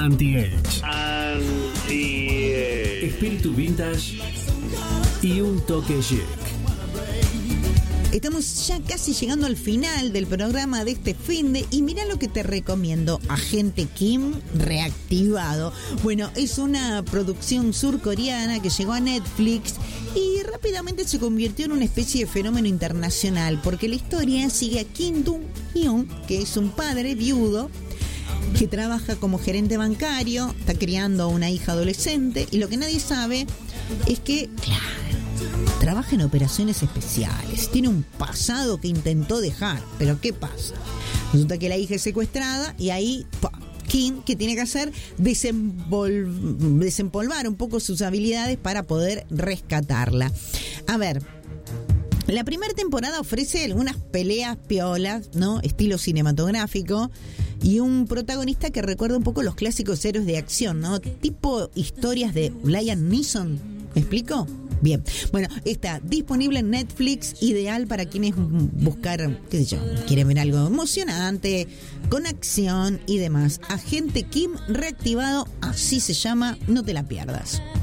Anti-Age. Espíritu vintage y un toque chic. Estamos ya casi llegando al final del programa de este finde y mira lo que te recomiendo, Agente Kim reactivado. Bueno, es una producción surcoreana que llegó a Netflix y rápidamente se convirtió en una especie de fenómeno internacional porque la historia sigue a Kim Dong-hyun, que es un padre viudo que trabaja como gerente bancario, está criando a una hija adolescente y lo que nadie sabe es que, claro, trabaja en operaciones especiales, tiene un pasado que intentó dejar, pero ¿qué pasa? Resulta que la hija es secuestrada y ahí Kim, ¿qué tiene que hacer? Desempolvar un poco sus habilidades para poder rescatarla. A ver, la primera temporada ofrece algunas peleas piolas, ¿no? Estilo cinematográfico y un protagonista que recuerda un poco los clásicos héroes de acción, ¿no? Tipo historias de Liam Neeson, ¿me explico? Bien, bueno, está disponible en Netflix, ideal para quienes buscar, qué sé yo, quieren ver algo emocionante, con acción y demás. Agente Kim reactivado, así se llama, no te la pierdas.